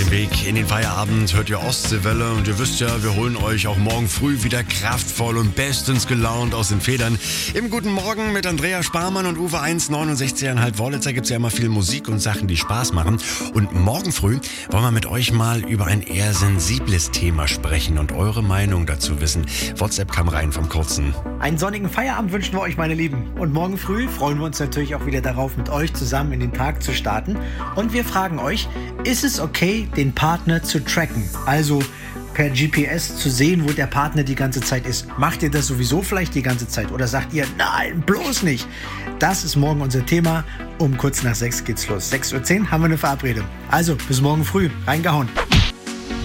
dem Weg in den Feierabend hört ihr Ostseewelle und ihr wisst ja, wir holen euch auch morgen früh wieder kraftvoll und bestens gelaunt aus den Federn. Im Guten Morgen mit Andrea Sparmann und Uwe 1, 69,5 Wollitzer gibt es ja immer viel Musik und Sachen, die Spaß machen. Und morgen früh wollen wir mit euch mal über ein eher sensibles Thema sprechen und eure Meinung dazu wissen. WhatsApp kam rein vom Kurzen. Einen sonnigen Feierabend wünschen wir euch, meine Lieben. Und morgen früh freuen wir uns natürlich auch wieder darauf, mit euch zusammen in den Tag zu starten. Und wir fragen euch, ist es okay, den Partner zu tracken? Also per GPS zu sehen, wo der Partner die ganze Zeit ist. Macht ihr das sowieso vielleicht die ganze Zeit? Oder sagt ihr, nein, bloß nicht? Das ist morgen unser Thema. Um kurz nach 6 geht's los. 6:10 Uhr haben wir eine Verabredung. Also, bis morgen früh. Reingehauen.